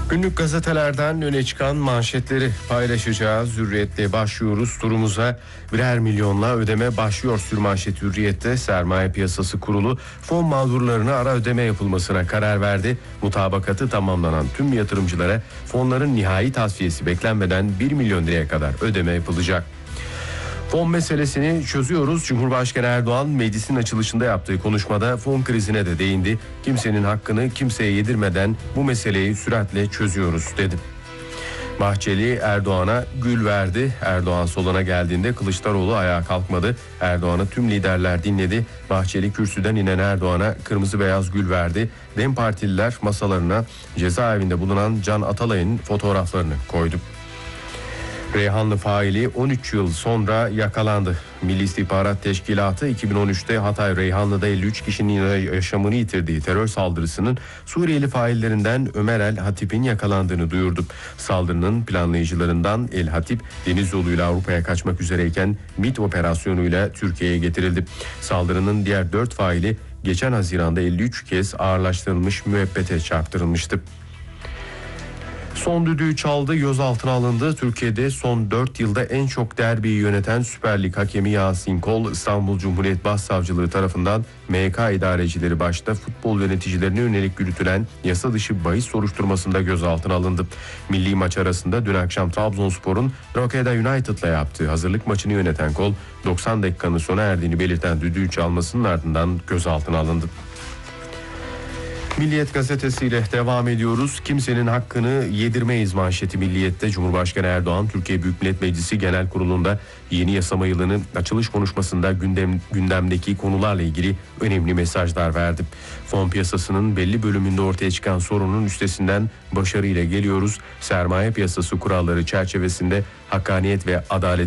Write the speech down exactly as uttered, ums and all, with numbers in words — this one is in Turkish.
Günlük gazetelerden öne çıkan manşetleri paylaşacağız. Hürriyetle başlıyoruz turumuza. Birer milyonla ödeme başlıyor sürmanşet Hürriyet'te. Sermaye Piyasası Kurulu fon mağdurlarına ara ödeme yapılmasına karar verdi. Mutabakatı tamamlanan tüm yatırımcılara fonların nihai tasfiyesi beklenmeden bir milyon liraya kadar ödeme yapılacak. Fon meselesini çözüyoruz. Cumhurbaşkanı Erdoğan meclisin açılışında yaptığı konuşmada fon krizine de değindi. Kimsenin hakkını kimseye yedirmeden bu meseleyi süratle çözüyoruz dedi. Bahçeli Erdoğan'a gül verdi. Erdoğan solana geldiğinde Kılıçdaroğlu ayağa kalkmadı. Erdoğan'ı tüm liderler dinledi. Bahçeli kürsüden inen Erdoğan'a kırmızı beyaz gül verdi. DEM Partililer masalarına cezaevinde bulunan Can Atalay'ın fotoğraflarını koydu. Reyhanlı faili on üç yıl sonra yakalandı. Milli İstihbarat Teşkilatı iki bin on üçte Hatay Reyhanlı'da elli üç kişinin yaşamını yitirdiği terör saldırısının Suriyeli faillerinden Ömer El Hatip'in yakalandığını duyurdu. Saldırının planlayıcılarından El Hatip deniz yoluyla Avrupa'ya kaçmak üzereyken MİT operasyonuyla Türkiye'ye getirildi. Saldırının diğer dört faili geçen Haziran'da elli üç kez ağırlaştırılmış müebbete çarptırılmıştı. Son düdüğü çaldı, gözaltına alındı. Türkiye'de son dört yılda en çok derbiyi yöneten Süper Lig hakemi Yasin Kol, İstanbul Cumhuriyet Başsavcılığı tarafından M H K idarecileri başta futbol yöneticilerine yönelik yürütülen yasa dışı bahis soruşturmasında gözaltına alındı. Milli maç arasında dün akşam Trabzonspor'un Rokeda United'la yaptığı hazırlık maçını yöneten Kol, doksan dakikanın sona erdiğini belirten düdüğü çalmasının ardından gözaltına alındı. Milliyet gazetesiyle devam ediyoruz. Kimsenin hakkını yedirmeyiz manşeti Milliyet'te. Cumhurbaşkanı Erdoğan Türkiye Büyük Millet Meclisi Genel Kurulu'nda yeni yasama yılının açılış konuşmasında gündem, gündemdeki konularla ilgili önemli mesajlar verdi. Fon piyasasının belli bölümünde ortaya çıkan sorunun üstesinden başarıyla geliyoruz. Sermaye piyasası kuralları çerçevesinde hakkaniyet ve adalet